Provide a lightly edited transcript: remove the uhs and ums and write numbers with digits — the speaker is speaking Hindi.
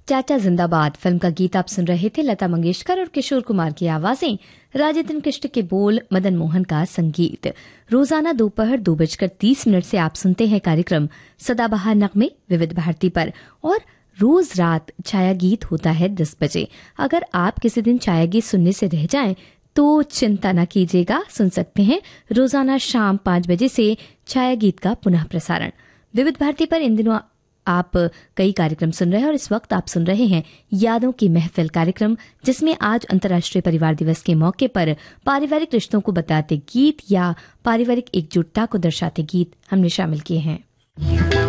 चाचा जिंदाबाद फिल्म का गीत आप सुन रहे थे। लता मंगेशकर और किशोर कुमार की आवाजें, राजेंद्र कृष्ण के बोल, मदन मोहन का संगीत। रोजाना दोपहर 2:30 से आप सुनते हैं कार्यक्रम सदाबहार नगमे विविध भारती पर, और रोज रात छाया गीत होता है 10 बजे। अगर आप किसी दिन छाया गीत सुनने से रह जाएं तो चिंता न कीजिएगा, सुन सकते हैं रोजाना शाम 5 बजे से छाया गीत का पुनः प्रसारण विविध भारती पर। इन दिनों आप कई कार्यक्रम सुन रहे हैं और इस वक्त आप सुन रहे हैं यादों की महफिल कार्यक्रम, जिसमें आज अंतर्राष्ट्रीय परिवार दिवस के मौके पर पारिवारिक रिश्तों को बताते गीत या पारिवारिक एकजुटता को दर्शाते गीत हमने शामिल किए हैं।